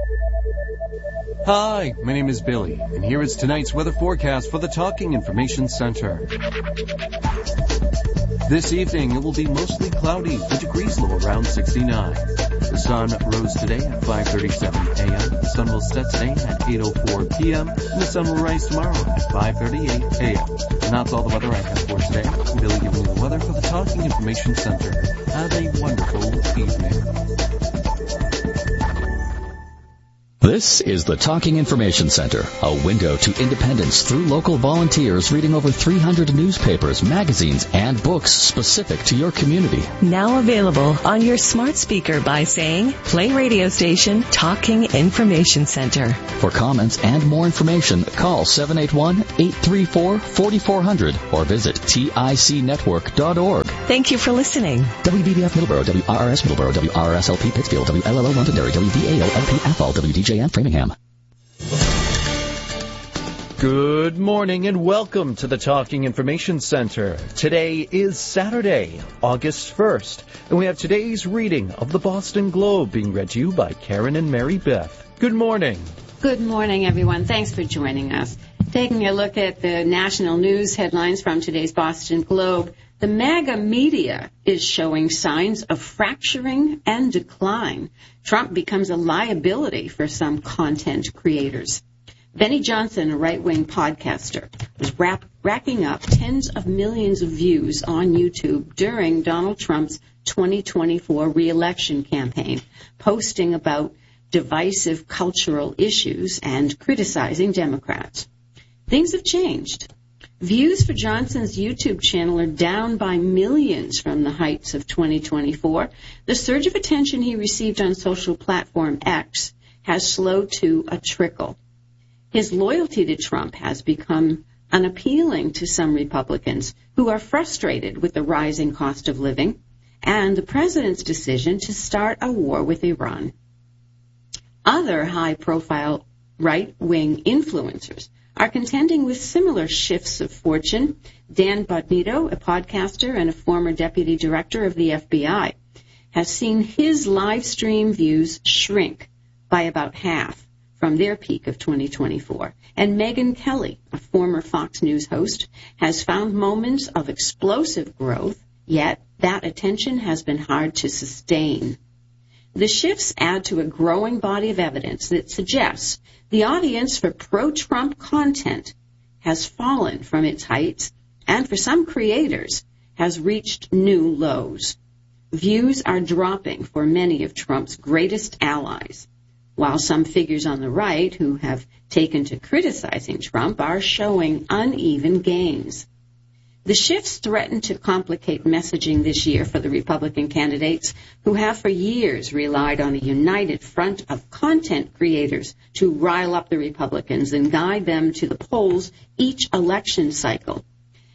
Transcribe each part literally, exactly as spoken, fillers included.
Hi, my name is Billy, and here is tonight's weather forecast for the Talking Information Center. This evening, it will be mostly cloudy, the degrees low around sixty-nine. The sun rose today at five thirty-seven a.m. The sun will set today at eight oh four p.m. and the sun will rise tomorrow at five thirty-eight a.m. And that's all the weather I have for today. Billy giving you the weather for the Talking Information Center. Have a wonderful evening. This is the Talking Information Center, a window to independence through local volunteers reading over three hundred newspapers, magazines, and books specific to your community. Now available on your smart speaker by saying, play radio station Talking Information Center. For comments and more information, call seven eight one, eight three four, four four zero zero or visit tic network dot org. Thank you for listening. W B B F Middleborough, W R R S Middleborough, W R R S L P Pittsfield, W L L O Londonderry, W V A O L P Athol, W D J and Framingham. Good morning and welcome to the Talking Information Center. Today is Saturday, August first, and we have today's reading of the Boston Globe being read to you by Karen and Mary Beth. Good morning. Good morning, everyone. Thanks for joining us. Taking a look at the national news headlines from today's Boston Globe, the MAGA media is showing signs of fracturing and decline. Trump becomes a liability for some content creators. Benny Johnson, a right-wing podcaster, was rap- racking up tens of millions of views on YouTube during Donald Trump's twenty twenty-four re-election campaign, posting about divisive cultural issues and criticizing Democrats. Things have changed. Views for Johnson's YouTube channel are down by millions from the heights of twenty twenty-four. The surge of attention he received on social platform X has slowed to a trickle. His loyalty to Trump has become unappealing to some Republicans who are frustrated with the rising cost of living and the president's decision to start a war with Iran. Other high-profile right-wing influencers are contending with similar shifts of fortune. Dan Bongino, a podcaster and a former deputy director of the F B I, has seen his live stream views shrink by about half from their peak of twenty twenty-four. And Megyn Kelly, a former Fox News host, has found moments of explosive growth, yet that attention has been hard to sustain. The shifts add to a growing body of evidence that suggests the audience for pro-Trump content has fallen from its heights and for some creators has reached new lows. Views are dropping for many of Trump's greatest allies, while some figures on the right who have taken to criticizing Trump are showing uneven gains. The shifts threaten to complicate messaging this year for the Republican candidates who have for years relied on a united front of content creators to rile up the Republicans and guide them to the polls each election cycle,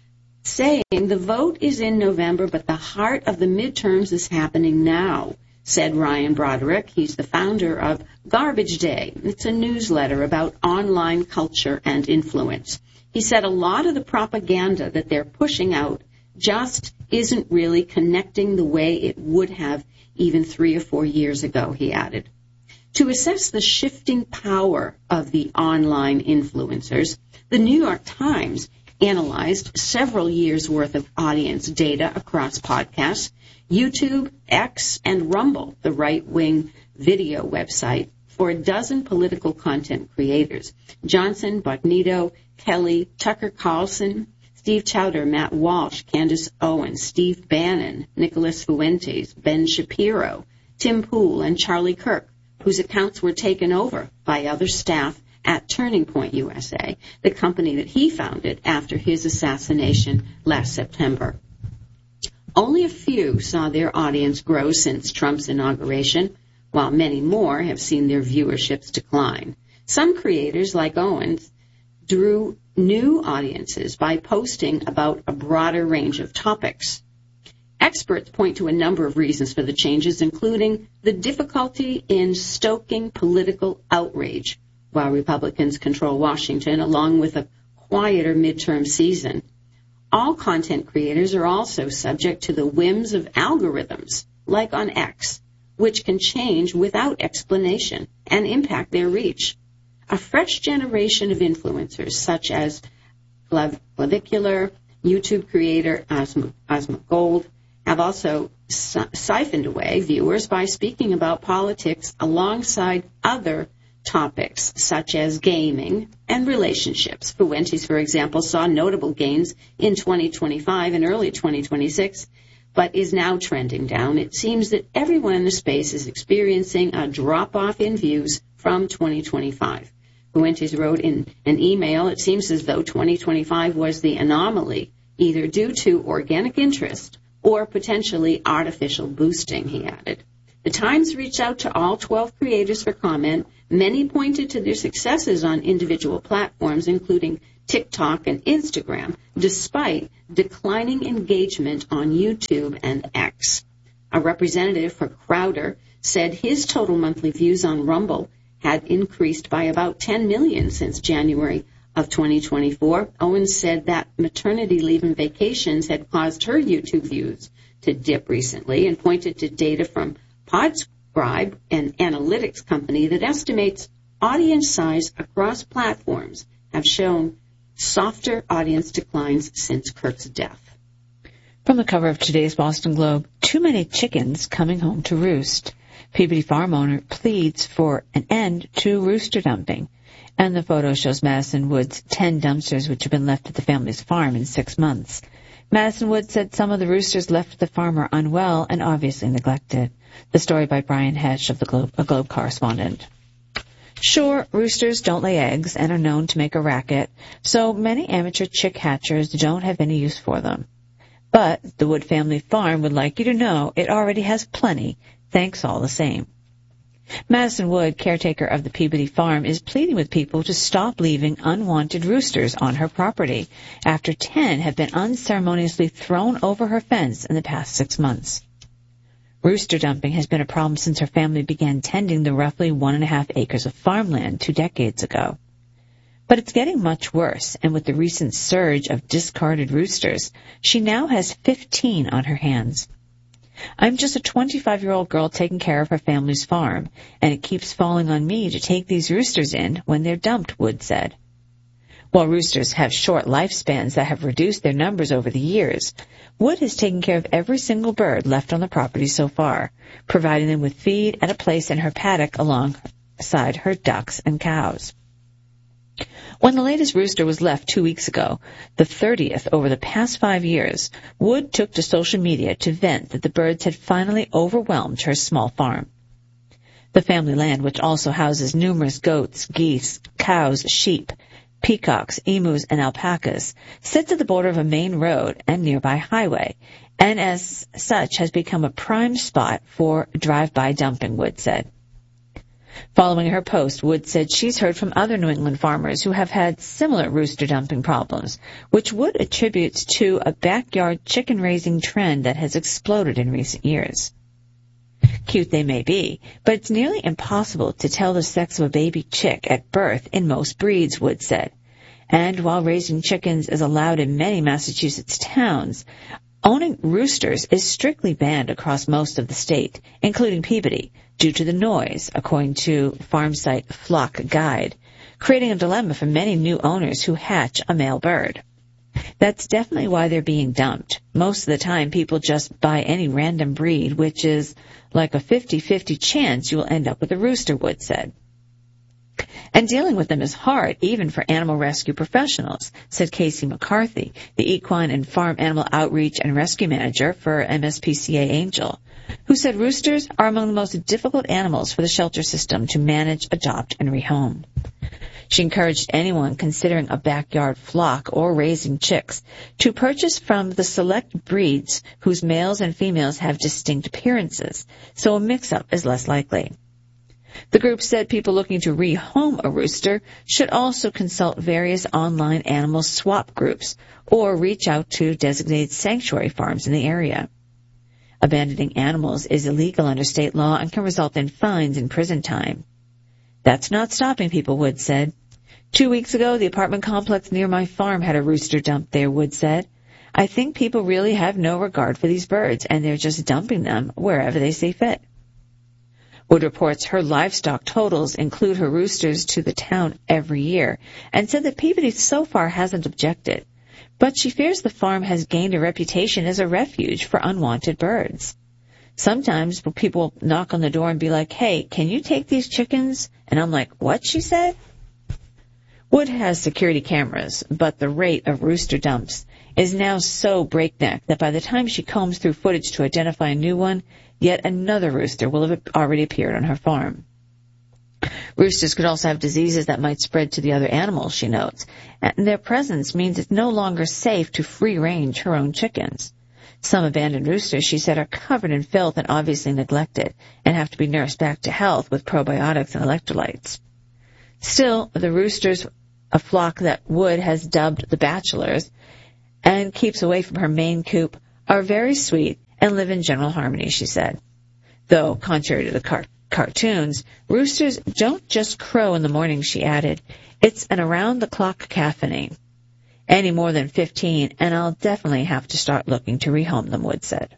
saying the vote is in November, but the heart of the midterms is happening now, said Ryan Broderick. He's the founder of Garbage Day. It's a newsletter about online culture and influence. He said a lot of the propaganda that they're pushing out just isn't really connecting the way it would have even three or four years ago, he added. To assess the shifting power of the online influencers, the New York Times analyzed several years' worth of audience data across podcasts, YouTube, X, and Rumble, the right-wing video website, for a dozen political content creators: Johnson, Bongino, Kelly, Tucker Carlson, Steve Chowder, Matt Walsh, Candace Owens, Steve Bannon, Nicholas Fuentes, Ben Shapiro, Tim Pool, and Charlie Kirk, whose accounts were taken over by other staff at Turning Point U S A, the company that he founded after his assassination last September. Only a few saw their audience grow since Trump's inauguration, while many more have seen their viewerships decline. Some creators, like Owens, drew new audiences by posting about a broader range of topics. Experts point to a number of reasons for the changes, including the difficulty in stoking political outrage while Republicans control Washington, along with a quieter midterm season. All content creators are also subject to the whims of algorithms, like on X, which can change without explanation and impact their reach. A fresh generation of influencers, such as Clavicular, YouTube creator Osmo, Osmo Gold, have also si- siphoned away viewers by speaking about politics alongside other topics, such as gaming and relationships. Fuentes, for example, saw notable gains in twenty twenty-five and early twenty twenty-six, but is now trending down. It seems that everyone in the space is experiencing a drop-off in views from twenty twenty-five. Fuentes wrote in an email, it seems as though twenty twenty-five was the anomaly, either due to organic interest or potentially artificial boosting, he added. The Times reached out to all twelve creators for comment. Many pointed to their successes on individual platforms, including TikTok and Instagram, despite declining engagement on YouTube and X. A representative for Crowder said his total monthly views on Rumble had increased by about ten million since January of twenty twenty-four. Owens said that maternity leave and vacations had caused her YouTube views to dip recently and pointed to data from Podscribe, an analytics company that estimates audience size across platforms, have shown softer audience declines since Kirk's death. From the cover of today's Boston Globe, too many chickens coming home to roost. Peabody farm owner pleads for an end to rooster dumping. And the photo shows Madison Wood's ten dumpsters which have been left at the family's farm in six months. Madison Wood said some of the roosters left at the farm are unwell and obviously neglected. The story by Brian Hesh of the Globe, a Globe correspondent. Sure, roosters don't lay eggs and are known to make a racket, so many amateur chick hatchers don't have any use for them. But the Wood family farm would like you to know it already has plenty, thanks all the same. Madison Wood, caretaker of the Peabody farm, is pleading with people to stop leaving unwanted roosters on her property after ten have been unceremoniously thrown over her fence in the past six months. Rooster dumping has been a problem since her family began tending the roughly one and a half acres of farmland two decades ago. But it's getting much worse, and with the recent surge of discarded roosters, she now has fifteen on her hands. I'm just a twenty-five-year-old girl taking care of her family's farm, and it keeps falling on me to take these roosters in when they're dumped, Wood said. While roosters have short lifespans that have reduced their numbers over the years, Wood has taken care of every single bird left on the property so far, providing them with feed and a place in her paddock alongside her ducks and cows. When the latest rooster was left two weeks ago, the thirtieth over the past five years, Wood took to social media to vent that the birds had finally overwhelmed her small farm. The family land, which also houses numerous goats, geese, cows, sheep, peacocks, emus, and alpacas, sits at the border of a main road and nearby highway, and as such has become a prime spot for drive-by dumping, Wood said. Following her post, Wood said she's heard from other New England farmers who have had similar rooster dumping problems, which Wood attributes to a backyard chicken-raising trend that has exploded in recent years. Cute they may be, but it's nearly impossible to tell the sex of a baby chick at birth in most breeds, Wood said. And while raising chickens is allowed in many Massachusetts towns, owning roosters is strictly banned across most of the state, including Peabody, due to the noise, according to farm site Flock Guide, creating a dilemma for many new owners who hatch a male bird. That's definitely why they're being dumped. Most of the time, people just buy any random breed, which is like a fifty-fifty chance you will end up with a rooster, Wood said. And dealing with them is hard, even for animal rescue professionals, said Casey McCarthy, the Equine and Farm Animal Outreach and Rescue Manager for M S P C A Angel, who said roosters are among the most difficult animals for the shelter system to manage, adopt, and rehome. She encouraged anyone considering a backyard flock or raising chicks to purchase from the select breeds whose males and females have distinct appearances, so a mix-up is less likely. The group said people looking to rehome a rooster should also consult various online animal swap groups or reach out to designated sanctuary farms in the area. Abandoning animals is illegal under state law and can result in fines and prison time. That's not stopping people, Wood said. Two weeks ago, the apartment complex near my farm had a rooster dumped there, Wood said. I think people really have no regard for these birds, and they're just dumping them wherever they see fit. Wood reports her livestock totals include her roosters to the town every year and said that Peabody so far hasn't objected. But she fears the farm has gained a reputation as a refuge for unwanted birds. Sometimes people knock on the door and be like, hey, can you take these chickens? And I'm like, what, she said? Wood has security cameras, but the rate of rooster dumps is now so breakneck that by the time she combs through footage to identify a new one, yet another rooster will have already appeared on her farm. Roosters could also have diseases that might spread to the other animals, she notes, and their presence means it's no longer safe to free-range her own chickens. Some abandoned roosters, she said, are covered in filth and obviously neglected and have to be nursed back to health with probiotics and electrolytes. Still, the roosters, a flock that Wood has dubbed the Bachelors and keeps away from her main coop, are very sweet and live in general harmony, she said. Though, contrary to the car- cartoons, roosters don't just crow in the morning, she added. It's an around-the-clock cacophony. Any more than fifteen, and I'll definitely have to start looking to rehome them, Wood said.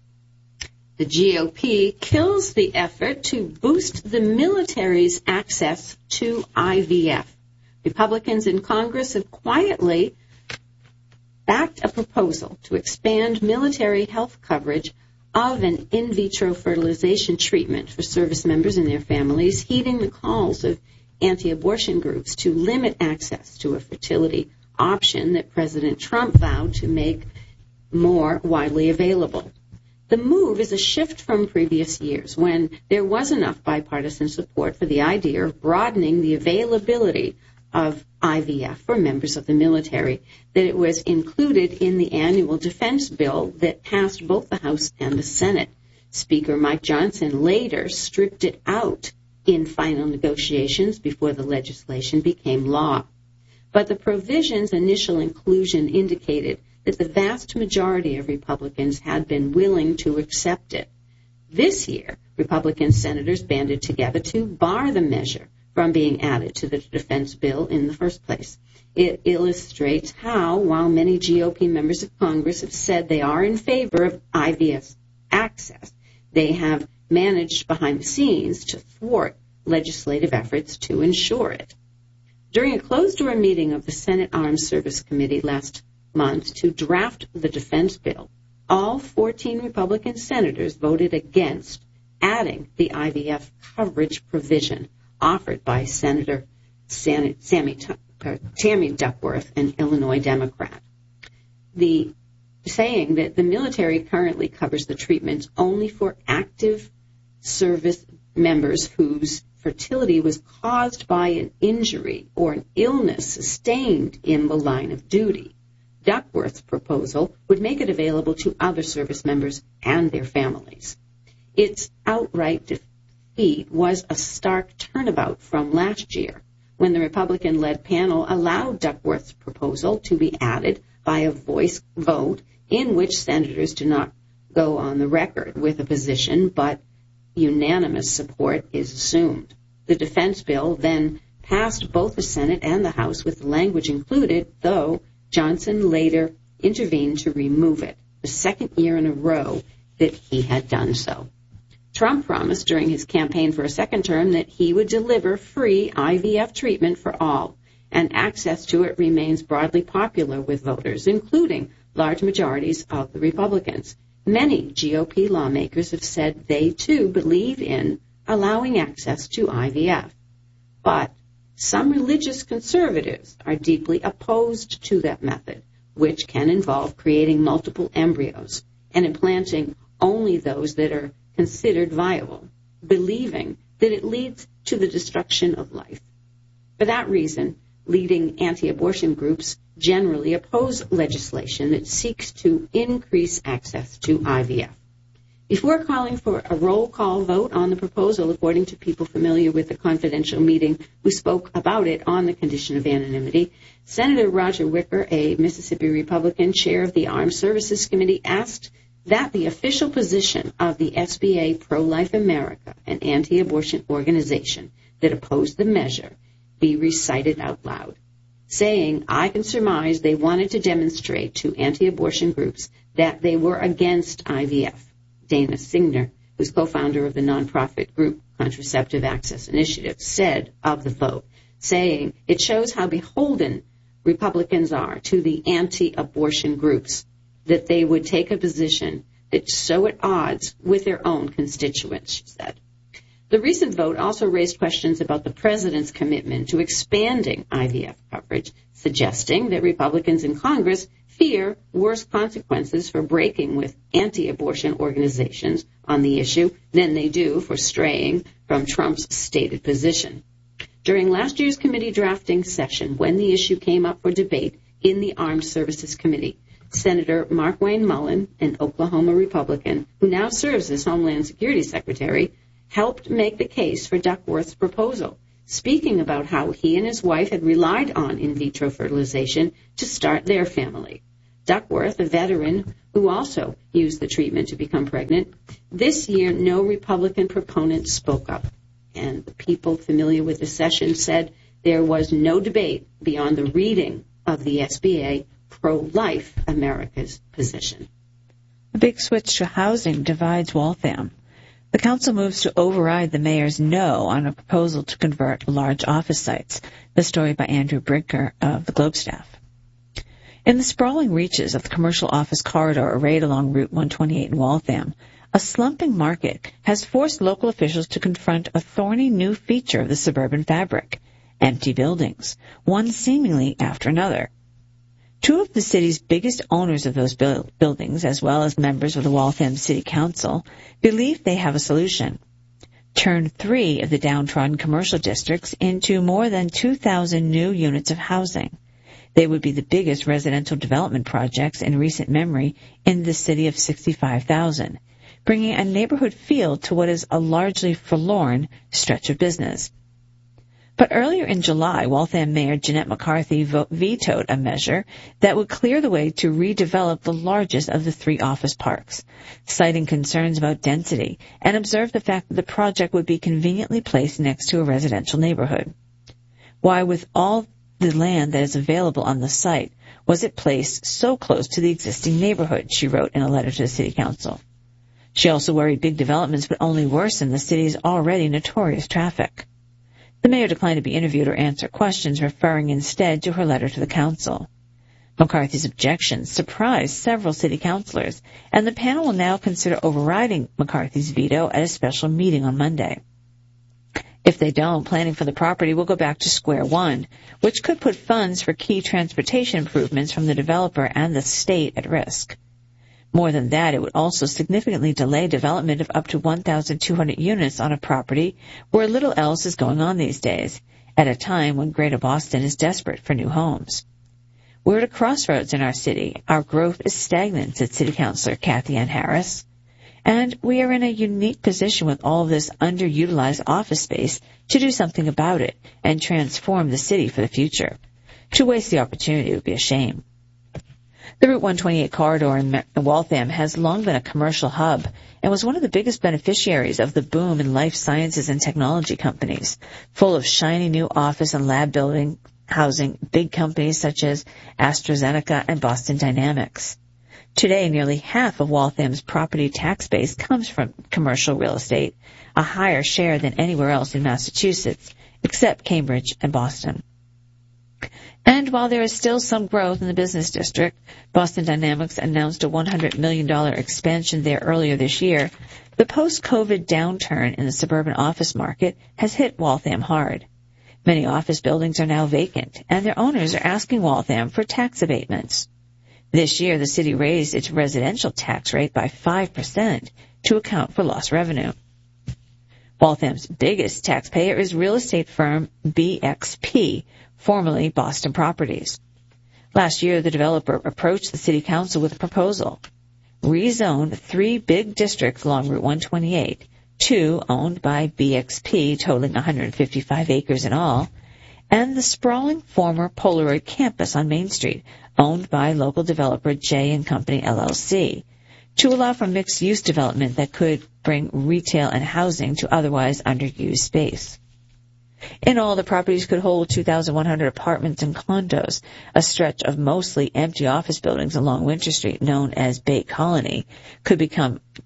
The G O P kills the effort to boost the military's access to I V F. Republicans in Congress have quietly backed a proposal to expand military health coverage of an in vitro fertilization treatment for service members and their families, heeding the calls of anti-abortion groups to limit access to a fertility option that President Trump vowed to make more widely available. The move is a shift from previous years when there was enough bipartisan support for the idea of broadening the availability of I V F for members of the military that it was included in the annual defense bill that passed both the House and the Senate. Speaker Mike Johnson later stripped it out in final negotiations before the legislation became law. But the provision's initial inclusion indicated that the vast majority of Republicans had been willing to accept it. This year, Republican senators banded together to bar the measure from being added to the defense bill in the first place. It illustrates how, while many G O P members of Congress have said they are in favor of I V F access, they have managed behind the scenes to thwart legislative efforts to ensure it. During a closed-door meeting of the Senate Armed Service Committee last month to draft the defense bill, all fourteen Republican senators voted against adding the I V F coverage provision offered by Senator Sammy, uh, Tammy Duckworth, an Illinois Democrat. The saying that the military currently covers the treatment only for active service members whose fertility was caused by an injury or an illness sustained in the line of duty. Duckworth's proposal would make it available to other service members and their families. Its outright defeat was a stark turnabout from last year, when the Republican-led panel allowed Duckworth's proposal to be added by a voice vote in which senators do not go on the record with a position, but unanimous support is assumed. The defense bill then passed both the Senate and the House with the language included, though Johnson later intervened to remove it, the second year in a row that he had done so. Trump promised during his campaign for a second term that he would deliver free I V F treatment for all, and access to it remains broadly popular with voters, including large majorities of the Republicans. Many G O P lawmakers have said they, too, believe in allowing access to I V F. But some religious conservatives are deeply opposed to that method, which can involve creating multiple embryos and implanting only those that are considered viable, believing that it leads to the destruction of life. For that reason, leading anti-abortion groups generally oppose legislation that seeks to increase access to I V F. Before calling for a roll call vote on the proposal, according to people familiar with the confidential meeting who spoke about it on the condition of anonymity, Senator Roger Wicker, a Mississippi Republican, chair of the Armed Services Committee, asked that the official position of the S B A Pro-Life America, an anti-abortion organization that opposed the measure, be recited out loud, saying, "I can surmise they wanted to demonstrate to anti-abortion groups that they were against I V F." Dana Signer, who's co-founder of the nonprofit group Contraceptive Access Initiative, said of the vote, saying it shows how beholden Republicans are to the anti-abortion groups, that they would take a position that's so at odds with their own constituents, she said. The recent vote also raised questions about the president's commitment to expanding I V F coverage, suggesting that Republicans in Congress fear worse consequences for breaking with anti-abortion organizations on the issue than they do for straying from Trump's stated position. During last year's committee drafting session, when the issue came up for debate in the Armed Services Committee, Senator Markwayne Mullin, an Oklahoma Republican who now serves as Homeland Security Secretary, helped make the case for Duckworth's proposal, speaking about how he and his wife had relied on in vitro fertilization to start their family. Duckworth, a veteran who also used the treatment to become pregnant, this year no Republican proponent spoke up, and the people familiar with the session said there was no debate beyond the reading of the S B A pro-life America's position. A big switch to housing divides Waltham. The council moves to override the mayor's no on a proposal to convert large office sites. The story by Andrew Brinker of the Globe staff. In the sprawling reaches of the commercial office corridor arrayed along Route one twenty-eight in Waltham, a slumping market has forced local officials to confront a thorny new feature of the suburban fabric: empty buildings, one seemingly after another. Two of the city's biggest owners of those build- buildings, as well as members of the Waltham City Council, believe they have a solution. Turn three of the downtrodden commercial districts into more than two thousand new units of housing. They would be the biggest residential development projects in recent memory in the city of sixty-five thousand, bringing a neighborhood feel to what is a largely forlorn stretch of business. But earlier in July, Waltham Mayor Jeanette McCarthy vo- vetoed a measure that would clear the way to redevelop the largest of the three office parks, citing concerns about density, and observed the fact that the project would be conveniently placed next to a residential neighborhood. Why, with all the land that is available on the site, was it placed so close to the existing neighborhood, she wrote in a letter to the City Council. She also worried big developments would only worsen the city's already notorious traffic. The mayor declined to be interviewed or answer questions, referring instead to her letter to the council. McCarthy's objections surprised several city councilors, and the panel will now consider overriding McCarthy's veto at a special meeting on Monday. If they don't, planning for the property will go back to square one, which could put funds for key transportation improvements from the developer and the state at risk. More than that, it would also significantly delay development of up to one thousand two hundred units on a property where little else is going on these days, at a time when Greater Boston is desperate for new homes. We're at a crossroads in our city. Our growth is stagnant, said City Councilor Kathy Ann Harris. And we are in a unique position with all of this underutilized office space to do something about it and transform the city for the future. To waste the opportunity would be a shame. The Route one twenty-eight corridor in Waltham has long been a commercial hub and was one of the biggest beneficiaries of the boom in life sciences and technology companies, full of shiny new office and lab building housing big companies such as AstraZeneca and Boston Dynamics. Today, nearly half of Waltham's property tax base comes from commercial real estate, a higher share than anywhere else in Massachusetts, except Cambridge and Boston. And while there is still some growth in the business district, Boston Dynamics announced a one hundred million dollars expansion there earlier this year, the post-COVID downturn in the suburban office market has hit Waltham hard. Many office buildings are now vacant, and their owners are asking Waltham for tax abatements. This year, the city raised its residential tax rate by five percent to account for lost revenue. Waltham's biggest taxpayer is real estate firm B X P, formerly Boston Properties. Last year, the developer approached the City Council with a proposal. Rezone three big districts along Route one twenty-eight, two owned by B X P, totaling one hundred fifty-five acres in all, and the sprawling former Polaroid campus on Main Street, owned by local developer J and Company L L C, to allow for mixed-use development that could bring retail and housing to otherwise underused space. In all, the properties could hold two thousand one hundred apartments and condos. A stretch of mostly empty office buildings along Winter Street, known as Bay Colony, could become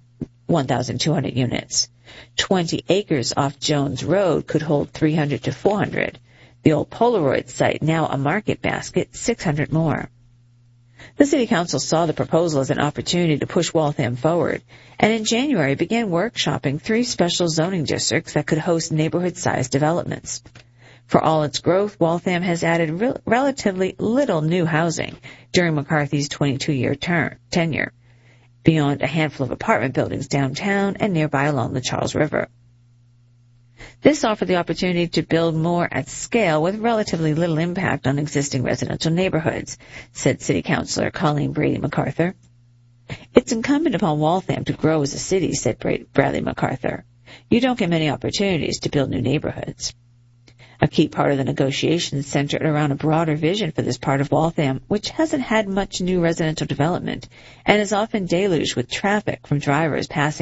one thousand two hundred units. twenty acres off Jones Road could hold three hundred to four hundred. The old Polaroid site, now a market basket, six hundred more. The City Council saw the proposal as an opportunity to push Waltham forward, and in January began workshopping three special zoning districts that could host neighborhood-sized developments. For all its growth, Waltham has added re- relatively little new housing during McCarthy's twenty-two-year term, tenure, beyond a handful of apartment buildings downtown and nearby along the Charles River. This offered the opportunity to build more at scale with relatively little impact on existing residential neighborhoods, said City Councilor Colleen Brady MacArthur. It's incumbent upon Waltham to grow as a city, said Bradley MacArthur. You don't get many opportunities to build new neighborhoods. A key part of the negotiations centered around a broader vision for this part of Waltham, which hasn't had much new residential development and is often deluged with traffic from drivers passing